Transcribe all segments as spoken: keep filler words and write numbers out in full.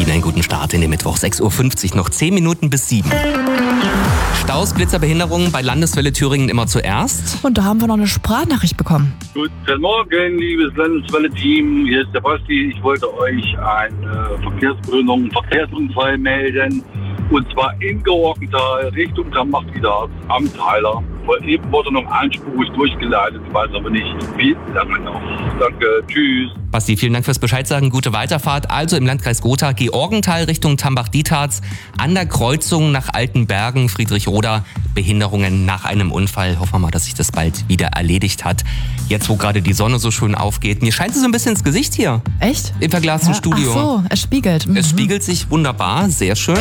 Ihnen einen guten Start in den Mittwoch. sechs Uhr fünfzig, noch zehn Minuten bis sieben. Staus, Blitzer, Behinderungen bei Landeswelle Thüringen immer zuerst. Und da haben wir noch eine Sprachnachricht bekommen. Guten Morgen, liebes Landeswelle-Team. Hier ist der Basti. Ich wollte euch eine Verkehrsbehinderung, einen Verkehrsunfall melden. Und zwar in Georgenthal, Richtung Tambach-Dietharz am Theiler. Weil eben wurde noch einspurig durchgeleitet. Ich weiß aber nicht, wie lange noch. Danke, tschüss. Basti, vielen Dank fürs Bescheid sagen. Gute Weiterfahrt. Also im Landkreis Gotha, Georgenthal Richtung Tambach-Dietharz. An der Kreuzung nach Altenbergen, Friedrichroda. Behinderungen nach einem Unfall. Hoffen wir mal, dass sich das bald wieder erledigt hat. Jetzt, wo gerade die Sonne so schön aufgeht. Mir scheint sie so ein bisschen ins Gesicht hier. Echt? Im verglasten Ja, Studio. Ach so, es spiegelt. Mhm. Es spiegelt sich wunderbar. Sehr schön.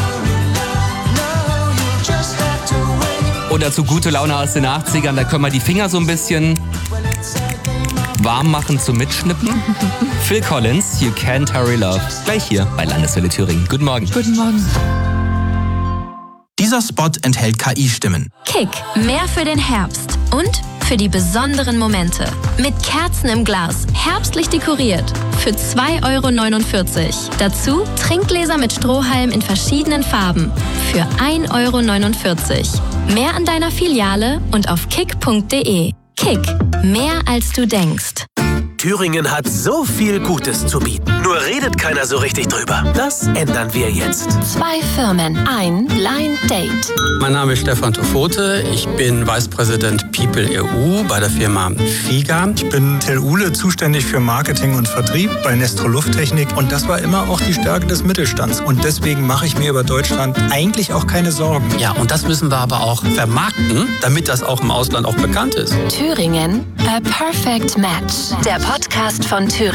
Und dazu gute Laune aus den achtzigern. Da können wir die Finger so ein bisschen warm machen zum Mitschnippen. Phil Collins, You Can't Hurry Love. Gleich hier bei Landeswelle Thüringen. Guten Morgen. Guten Morgen. Dieser Spot enthält K I-Stimmen. Kick, mehr für den Herbst und für die besonderen Momente. Mit Kerzen im Glas, herbstlich dekoriert. Für zwei Euro neunundvierzig. Dazu Trinkgläser mit Strohhalm in verschiedenen Farben. Für ein Euro neunundvierzig. Mehr an deiner Filiale und auf kick punkt de. Kick, mehr als du denkst. Thüringen hat so viel Gutes zu bieten. Nur redet keiner so richtig drüber. Das ändern wir jetzt. Zwei Firmen, ein Blind Date. Mein Name ist Stefan Tofote. Ich bin Vice President People E U bei der Firma Figa. Ich bin Till Uhle, zuständig für Marketing und Vertrieb bei Nestro Lufttechnik. Und das war immer auch die Stärke des Mittelstands. Und deswegen mache ich mir über Deutschland eigentlich auch keine Sorgen. Ja, und das müssen wir aber auch vermarkten, damit das auch im Ausland auch bekannt ist. Thüringen, a perfect match. Der Podcast von Thüringen.